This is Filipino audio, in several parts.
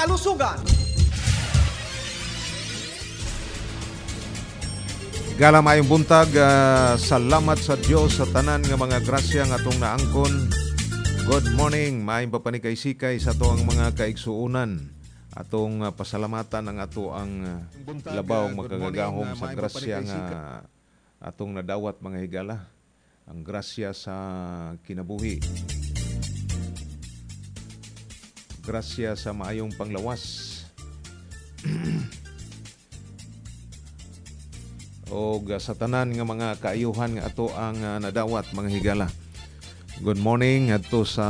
kalusugan. Higala mayong buntag, salamat sa Dios sa tanan nga mga grasya nga atong naangkon. Good morning, maayong papanikay-sikay sa ato ang mga kaigsuunan. Atong pasalamatan ang ato ang labaw magkagagahom sa grasya nga atong nadawat mga higala. Ang grasya sa kinabuhi. Grasya sa maayong panglawas. O sa tanan nga mga kaayuhan nga ato ang nadawat mga higala. Good morning adto sa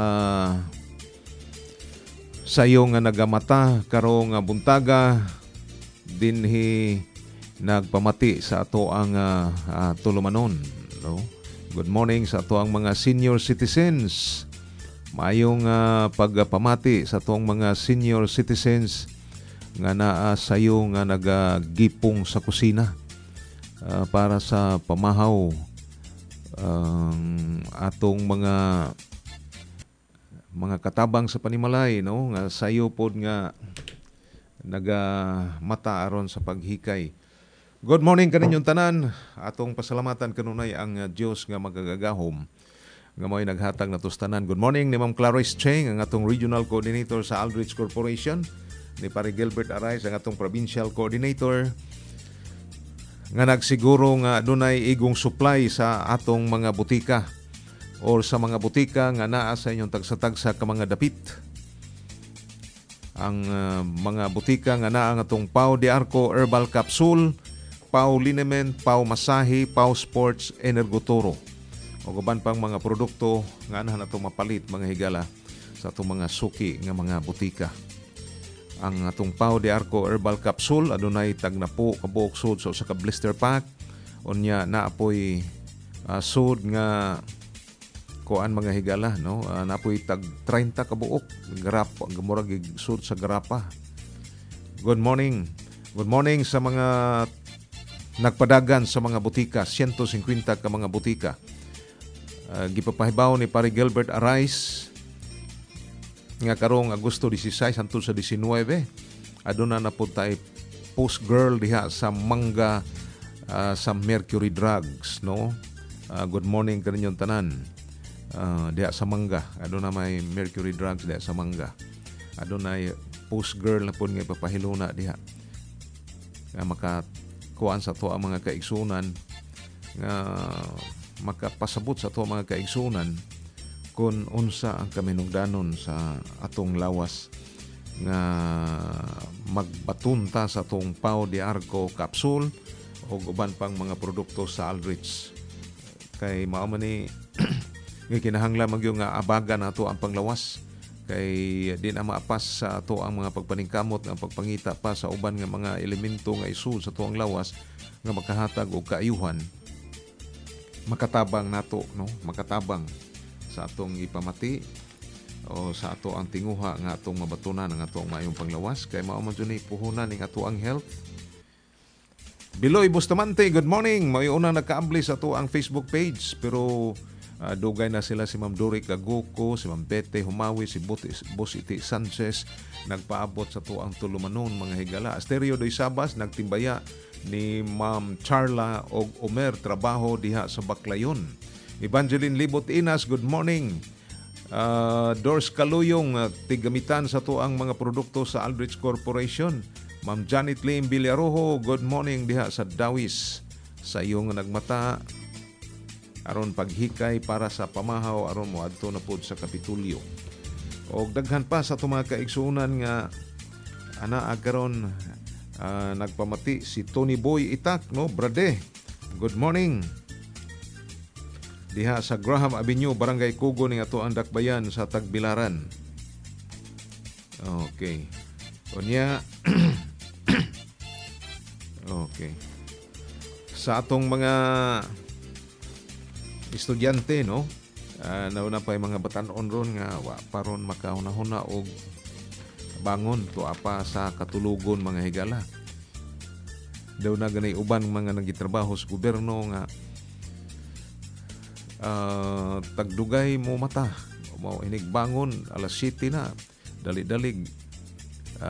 sayo nga nagamata karong buntaga dinhi nagpamati sa ato ang tulumanon, no? Good morning sa ato ang mga senior citizens. Maayong pagpamati sa atong mga senior citizens nga naa sayo nga nagagipong sa kusina. Para sa pamahaw atong mga katabang sa panimalay, no, nga sayo pod nga nagamata aron sa paghikay. Good morning kaninyong tanan. Atong pasalamatan kanunay ang Dios nga magagagahom nga mo'y naghatag na tustanan. Good morning ni Ma'am Clarice Cheng, ang atong regional coordinator sa Aldrich Corporation, ni Pare Gilbert Arais, ang atong provincial coordinator, nga nagsiguro nga dunay igong supply sa atong mga butika or sa mga butika nga naa sa inyong tagsa-tagsa ka mga dapit. Ang mga butika nga naa nga atong Pau de Arco Herbal Capsule, Pau Liniment, Pau Masahe, Pau Sports, Energotoro. O guban pang mga produkto nga anahan atong mapalit mga higala sa atong mga suki nga mga butika. Ang atong Pau de Arco Herbal Capsule adunay tag na po kabuok sud so sa ka blister pack unya naapoy sud nga kuan mga higala, no, naapoy tag 30 kabuok grapa gamurag sud sa grapa. Good morning sa mga nagpadagan sa mga butika, 150 ka mga butika. Gipapahibaw ni Pare Gilbert Arais nga karong Agosto 16 hangtod sa 19 aduna na po tayo post girl diha sa Mangga sa Mercury Drugs, no. Good morning kaninyong tanan. Diha sa Mangga aduna may Mercury Drugs diha sa Mangga. Aduna post girl na po nga ipapahiluna diha nga makakuan sa to ang mga kaigsunan nga makapasabot sa to ang mga kaigsunan kung unsa ang kaminungdanon sa atong lawas nga magbatunta sa atong Pau de Arco Capsule o uban pang mga produkto sa Aldrich. Kay mao man ni kinahanglan magyo nga abaga nato ang panglawas kay di na maapas sa ato ang mga pagpaningkamot nga pagpangita pa sa uban nga mga elemento nga isud sa ato ang lawas nga makahatag og kaayuhan. Makatabang nato, no, makatabang sa atong ipamati o sa ato ang tinguha nga atong mabatunan ang atong maayong panglawas kay mao man jud puhunan ning ato ang health. Biloy Bustamante, good morning. May una nagkaambli sa ato ang Facebook page pero dugay na sila si Ma'am Doric Gaguco, si Ma'am Bete Humawi, si Boss Iti Sanchez nagpaabot sa ato ang tulumanon mga higala. Asterio Doy Sabas nagtimbaya ni Ma'am Charla og Omer trabaho diha sa Baclayon. Evangeline Libot Inas, good morning. Dors Kaluyong, tigamitan sa to ang mga produkto sa Aldrich Corporation. Ma'am Janet Lim Villarojo, good morning diha sa Dawis. Sa iyong nagmata aron paghikay para sa pamahaw aron moadto na pod sa Kapitulyo. Og daghan pa sa to mga kaigsuunan nga ana karon nagpamati si Tony Boy Itak, no, brade. Good morning. Diha sa Graham Avenue, Barangay Kugo ning ato ang dakbayan sa Tagbilaran. Okay. Unya okay. Sa atong mga estudyante, no, nauna pa yung mga batanon ron nga wa paron makaunahuna og bangon to apa sa katulugon mga higala. Daw na ganay uban mga nagitrabaho sa gobyerno nga tagdugay mo mata mo inigbangon alas 7 na dali-dalig